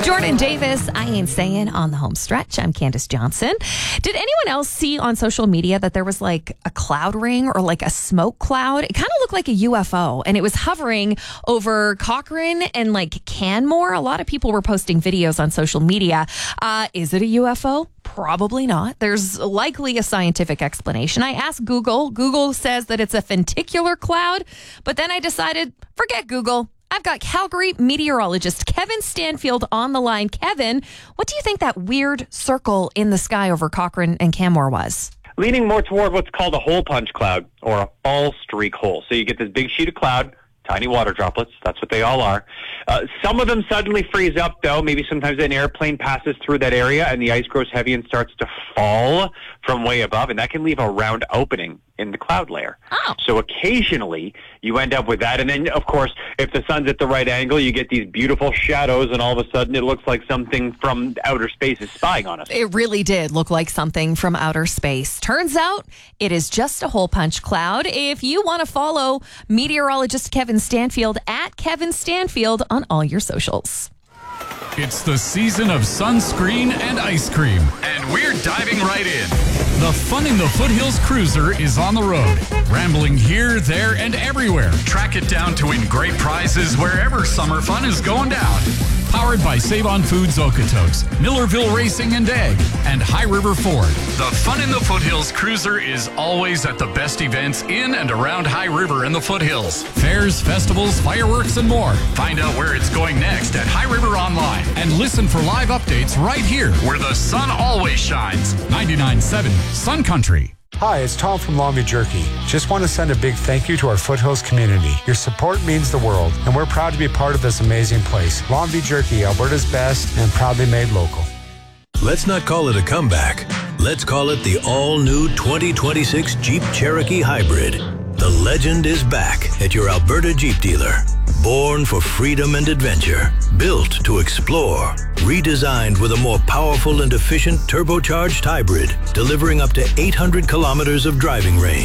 Jordan Davis, I Ain't Saying on the home stretch. I'm Candace Johnson. Did anyone else see on social media that there was like a cloud ring or like a smoke cloud? It kind of looked like a UFO and it was hovering over Cochrane and like Canmore. A lot of people were posting videos on social media. Is it a UFO? Probably not. There's likely a scientific explanation. I asked Google. Google says that it's a funicular cloud, but then I decided, forget Google. I've got Calgary meteorologist Kevin Stanfield on the line. Kevin, what do you think that weird circle in the sky over Cochrane and Canmore was? Leaning more toward what's called a hole punch cloud or a fall streak hole. So you get this big sheet of cloud, tiny water droplets. That's what they all are. Some of them suddenly freeze up, though. Maybe sometimes an airplane passes through that area and the ice grows heavy and starts to fall from way above, and that can leave a round opening in the cloud layer. Oh. So occasionally you end up with that. And then, of course, if the sun's at the right angle, you get these beautiful shadows, and all of a sudden it looks like something from outer space is spying on us. It really did look like something from outer space. Turns out it is just a hole punch cloud. If you want to follow meteorologist Kevin Stanfield at Kevin Stanfield on all your socials. It's the season of sunscreen and ice cream, and we're diving right in. The Fun in the Foothills Cruiser is on the road, rambling here, there, and everywhere. Track it down to win great prizes wherever summer fun is going down. Powered by Save-On Foods Okotoks, Millerville Racing and Egg, and High River Ford. The Fun in the Foothills Cruiser is always at the best events in and around High River and the Foothills. Fairs, festivals, fireworks, and more. Find out where it's going next at High River Online. And listen for live updates right here, where the sun always shines. 99.7 Sun Country. Hi, it's Tom from Longview Jerky. Just want to send a big thank you to our Foothills community. Your support means the world, and we're proud to be part of this amazing place. Longview Jerky, Alberta's best, and proudly made local. Let's not call it a comeback. Let's call it the all-new 2026 Jeep Cherokee Hybrid. The legend is back at your Alberta Jeep dealer. Born for freedom and adventure, built to explore, redesigned with a more powerful and efficient turbocharged hybrid, delivering up to 800 kilometers of driving range.